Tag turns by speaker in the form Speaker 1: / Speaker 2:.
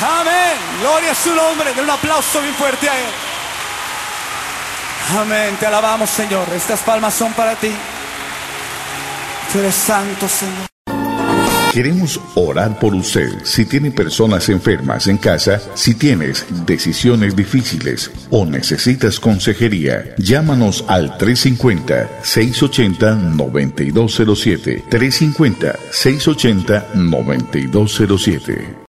Speaker 1: Amén. Gloria a su nombre. Den un aplauso bien fuerte a Él. Amén. Te alabamos, Señor. Estas palmas son para ti. Tú eres santo, Señor.
Speaker 2: Queremos orar por usted. Si tiene personas enfermas en casa, si tienes decisiones difíciles o necesitas consejería, llámanos al 350-680-9207. 350-680-9207.